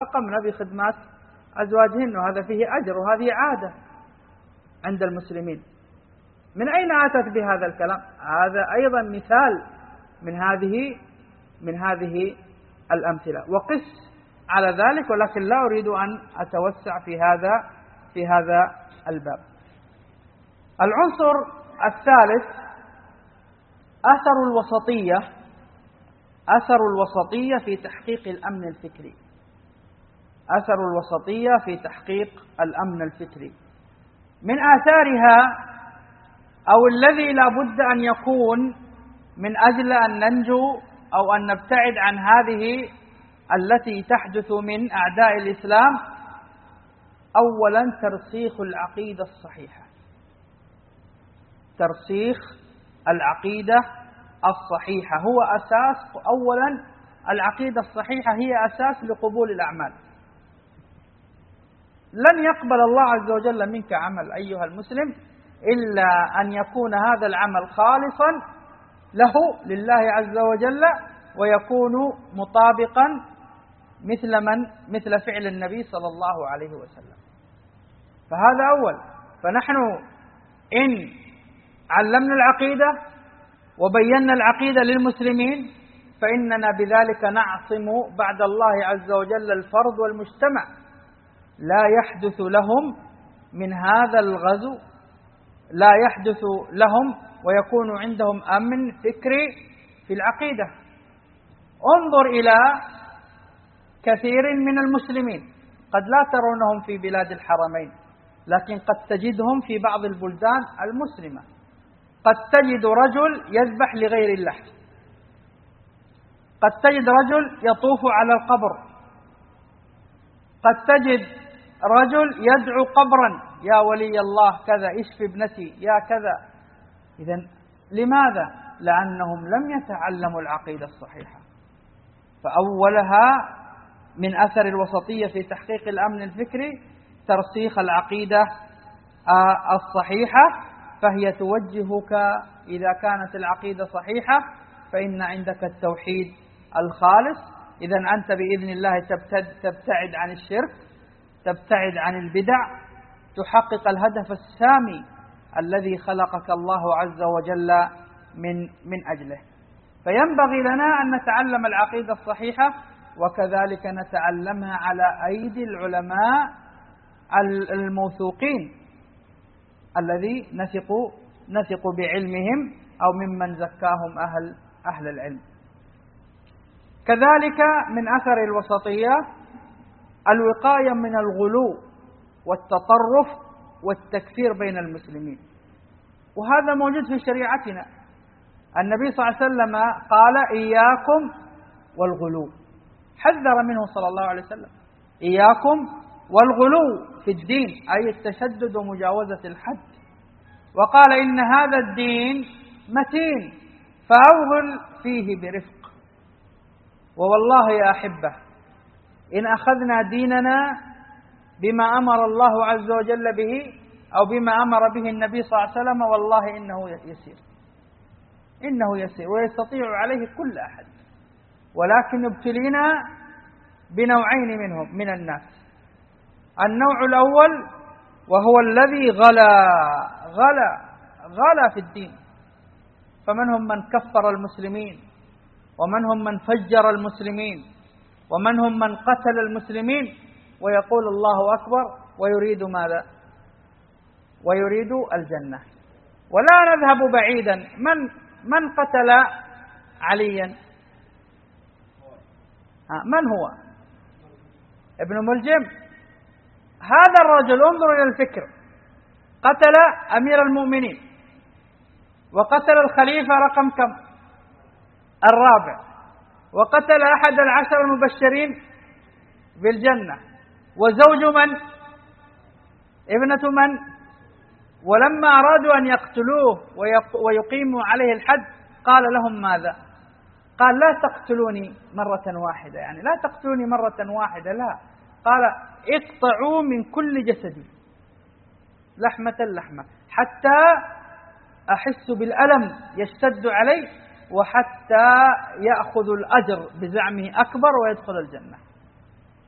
فقمن بخدمات أزواجهن، وهذا فيه أجر وهذه عادة عند المسلمين. من أين أتت بهذا الكلام؟ هذا أيضا مثال من هذه الأمثلة، وقس على ذلك، ولكن لا أريد أن أتوسع في هذا الباب. العنصر الثالث أثر الوسطية في تحقيق الأمن الفكري. أثر الوسطية في تحقيق الأمن الفكري من آثارها، أو الذي لا بد أن يكون من أجل أن ننجو أو أن نبتعد عن هذه التي تحدث من أعداء الإسلام، أولا ترسيخ العقيدة الصحيحة. ترسيخ العقيدة الصحيحة هو أساس. أولا العقيدة الصحيحة هي أساس لقبول الأعمال. لن يقبل الله عز وجل منك عمل أيها المسلم إلا أن يكون هذا العمل خالصا لله عز وجل، ويكون مطابقا مثل فعل النبي صلى الله عليه وسلم. فهذا أول. فنحن إن علمنا العقيدة وبينا العقيدة للمسلمين فإننا بذلك نعصم بعد الله عز وجل الفرد والمجتمع، لا يحدث لهم من هذا الغزو، لا يحدث لهم، ويكون عندهم أمن فكري في العقيدة. انظر إلى كثير من المسلمين، قد لا ترونهم في بلاد الحرمين، لكن قد تجدهم في بعض البلدان المسلمة. قد تجد رجل يذبح لغير الله، قد تجد رجل يطوف على القبر، قد تجد رجل يدعو قبرا: يا ولي الله كذا، اشف ابنتي، يا كذا. إذن لماذا؟ لأنهم لم يتعلموا العقيدة الصحيحة. فأولها من أثر الوسطية في تحقيق الأمن الفكري ترسيخ العقيدة الصحيحة، فهي توجهك إذا كانت العقيدة صحيحة فإن عندك التوحيد الخالص. إذن أنت بإذن الله تبتعد عن الشرك، تبتعد عن البدع، تحقق الهدف السامي الذي خلقك الله عز وجل من أجله. فينبغي لنا أن نتعلم العقيدة الصحيحة، وكذلك نتعلمها على أيدي العلماء الموثوقين الذي نثق بعلمهم أو ممن زكاهم أهل العلم. كذلك من أثر الوسطية الوقاية من الغلو والتطرف والتكفير بين المسلمين، وهذا موجود في شريعتنا. النبي صلى الله عليه وسلم قال: إياكم والغلو، حذر منه صلى الله عليه وسلم: إياكم والغلو في الدين، أي التشدد ومجاوزة الحد. وقال: إن هذا الدين متين فأوغل فيه برفق. ووالله يا أحبة، إن أخذنا ديننا بما أمر الله عز وجل به أو بما أمر به النبي صلى الله عليه وسلم، والله إنه يسير ويستطيع عليه كل أحد. ولكن ابتلينا بنوعين من الناس. النوع الأول وهو الذي غلا في الدين، فمنهم من كفر المسلمين، ومنهم من فجر المسلمين، ومنهم من قتل المسلمين، ويقول الله أكبر ويريد ماذا؟ ويريد الجنة. ولا نذهب بعيدا، من قتل عليا؟ من هو؟ ابن ملجم. هذا الرجل، انظر إلى الفكر، قتل أمير المؤمنين، وقتل الخليفة رقم كم؟ الرابع، وقتل أحد 10 المبشرين بالجنة، وزوج من؟ ابنة من؟ ولما أرادوا أن يقتلوه ويقيموا عليه الحد قال لهم ماذا؟ قال: لا تقتلوني مرة واحدة، يعني لا تقتلوني مرة واحدة، لا، قال: اقطعوا من كل جسدي لحمة حتى أحس بالألم يشتد علي، وحتى يأخذ الأجر بزعمه أكبر ويدخل الجنة.